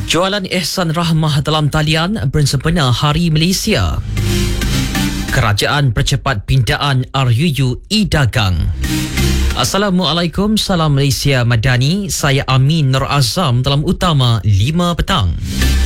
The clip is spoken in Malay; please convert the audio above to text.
Jualan Ihsan Rahmah dalam talian bersempena Hari Malaysia. Kerajaan percepat pindaan RUU e-Dagang. Assalamualaikum, salam Malaysia Madani. Saya Amin Nur Azam dalam Utama 5 petang.